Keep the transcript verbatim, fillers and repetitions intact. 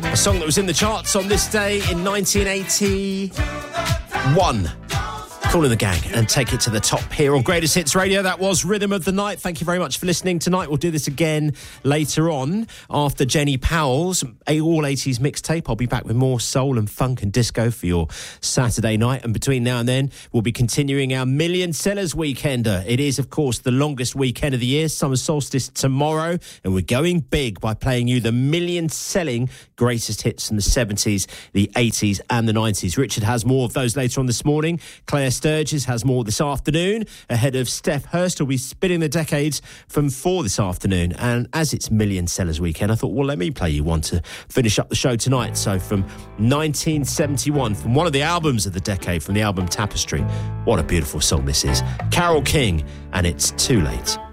A song that was in the charts on this day in nineteen eighty-one. Cool in the Gang and Take It to the Top here on Greatest Hits Radio. That was Rhythm of the Night. Thank you very much for listening tonight. We'll do this again later on after Jenny Powell's all eighties mixtape. I'll be back with more soul and funk and disco for your Saturday night. And between now and then, we'll be continuing our Million Sellers Weekender. It is, of course, the longest weekend of the year, summer solstice tomorrow. And we're going big by playing you the million-selling greatest hits from the seventies, the eighties and the nineties. Richard has more of those later on this morning. Claire Sturges has more this afternoon, ahead of Steph Hurst, who'll be spinning the decades from four this afternoon. And as it's Million Sellers Weekend, I thought, well, let me play you one to finish up the show tonight. So from nineteen seventy-one, from one of the albums of the decade, from the album Tapestry. What a beautiful song this is. Carole King, and It's Too Late.